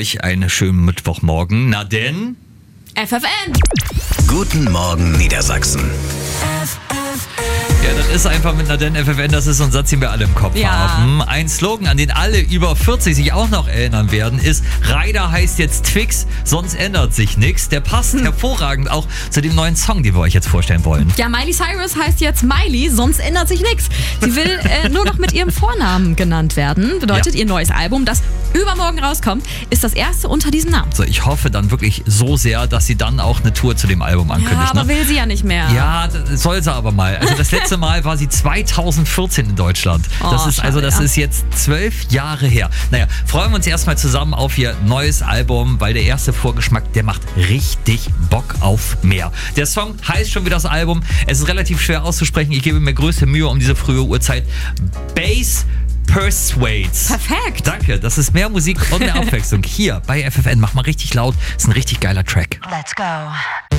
euch einen schönen Mittwochmorgen. Na denn? FFN! Guten Morgen Niedersachsen. Ja, das ist einfach mit Naden FFN, das ist so ein Satz, den wir alle im Kopf haben. Ein Slogan, an den alle über 40 sich auch noch erinnern werden, ist: Ryder heißt jetzt Twix, sonst ändert sich nichts. Der passt hervorragend auch zu dem neuen Song, den wir euch jetzt vorstellen wollen. Ja, Miley Cyrus heißt jetzt Miley, sonst ändert sich nichts. Sie will nur noch mit ihrem Vornamen genannt werden. Bedeutet, ihr neues Album, das übermorgen rauskommt, ist das erste unter diesem Namen. So, ich hoffe dann wirklich so sehr, dass sie dann auch eine Tour zu dem Album ankündigt. Ja, aber will sie ja nicht mehr. Ja, das soll sie aber mal. Also das letzte Mal war sie 2014 in Deutschland. Das ist jetzt 12 Jahre her. Naja, freuen wir uns erstmal zusammen auf ihr neues Album, weil der erste Vorgeschmack, der macht richtig Bock auf mehr. Der Song heißt schon wie das Album. Es ist relativ schwer auszusprechen. Ich gebe mir größte Mühe um diese frühe Uhrzeit. Bass Persuades. Perfekt. Danke, das ist mehr Musik und mehr Abwechslung. Hier bei FFN, mach mal richtig laut. Ist ein richtig geiler Track. Let's go.